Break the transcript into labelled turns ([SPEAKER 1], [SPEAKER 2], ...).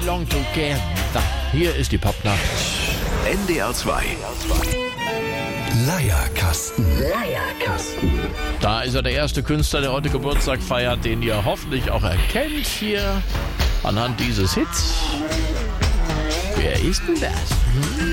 [SPEAKER 1] belong together. Hier ist die Popnacht.
[SPEAKER 2] NDR 2. Leierkasten.
[SPEAKER 1] Da ist er, der erste Künstler, der heute Geburtstag feiert, den ihr hoffentlich auch erkennt hier anhand dieses Hits. Wer ist denn das?